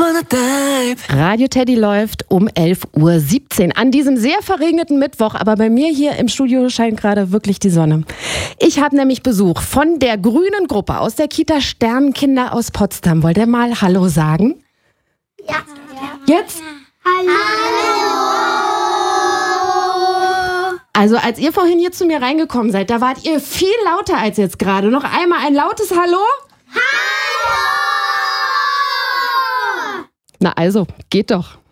Radio Teddy läuft um 11:17 Uhr an diesem sehr verregneten Mittwoch, aber bei mir hier im Studio scheint gerade wirklich die Sonne. Ich habe nämlich Besuch von der grünen Gruppe aus der Kita Sternenkinder aus Potsdam. Wollt ihr mal Hallo sagen? Ja. Jetzt? Hallo. Also als ihr vorhin hier zu mir reingekommen seid, da wart ihr viel lauter als jetzt gerade. Noch einmal ein lautes Hallo? Hallo. Na also, geht doch.